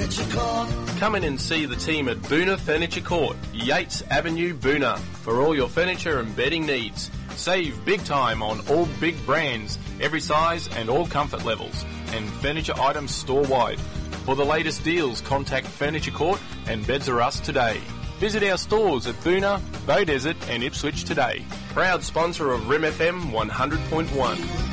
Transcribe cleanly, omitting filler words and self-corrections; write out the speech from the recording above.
Furniture Court. Come in and see the team at Boona Furniture Court, Yates Avenue, Boona, for all your furniture and bedding needs. Save big time on all big brands, every size and all comfort levels, and furniture items store-wide. For the latest deals, contact Furniture Court and Beds R Us today. Visit our stores at Boona, Beaudesert and Ipswich today. Proud sponsor of Rim FM 100.1.